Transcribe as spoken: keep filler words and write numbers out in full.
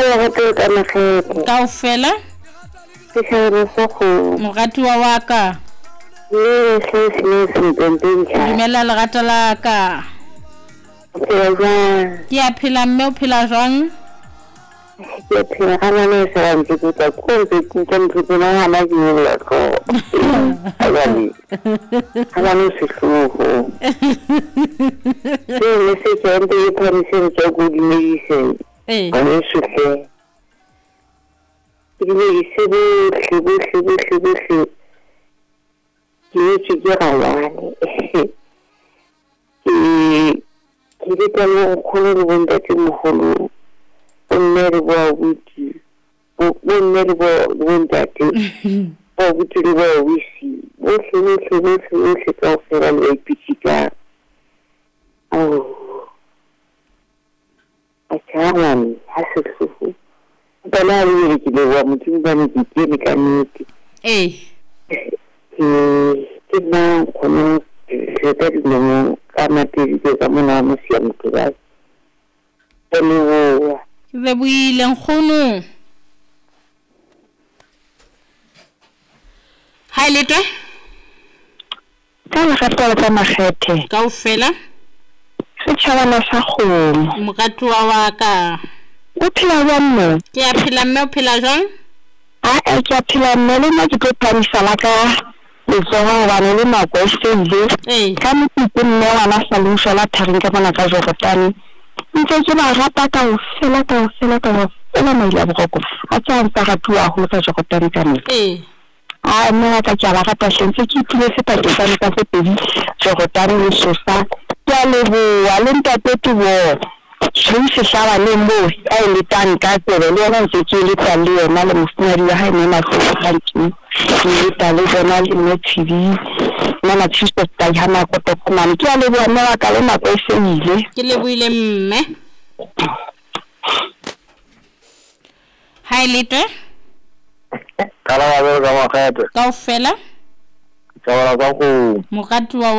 rata ka makgethe kaofela ke tshaba sa go moratuwa wa ka le se se se ntenteng tla dumela lerata la ka ke ja ke a phela mme o phela jwang ke phela kana le sa ntse ke tla ko ke ke ke ke na na ke le ko ayali kana se hloho ke le se ke ente ke phone se ke go di medicine eh ana se ke ke le se be se be se be se be se ke ke ke rawani ke ke le ka le kholo le bonta ke moholo nne re bua botse nne re bua bontate ba botse le bua wisi bohle bohle bohle bohle kaofela le ipitshika oh achangani ha se hloho bana le ke le wa motho ba ne ke ke ka nnete eh ke ke na kono se ta di mo ka materi ke ka mona mo sia mo ke ba pele ke be buile nkgono hai lete ka le gato la makgethe kaofela se tshwana sa kgomo moratuwa wa ka o phela jwang mo ke a phela mme o phela jwang a a ke a phela mme le nna ke tlo phamisa la ka le tsoma ba le nako e sele eh ka motho mme wa la salusha la tharing ka bona ka jogotane ntse ke ba rata ka o fela ka o fela ka o fela mai la bogoko a tsa ntse ga tua go ka jogotane ka nne eh a nna ka tsa la rata hlentse ke tlile se pakisane ka se pedi jogotane le sosa ke a le bo a le ntate tubo se hlaba le mo a le tanka tsebe le yona ntse ke le tsa le yona le mofunadi wa hae nna se hantsi le tsa le bona le mo T V nna tshisto tsa hana ko tokomane ke a le bona wa ka le nako e seile ke le buile mme hai lete kala wa be ka makgethe kaofela ka wa ka go moratuwa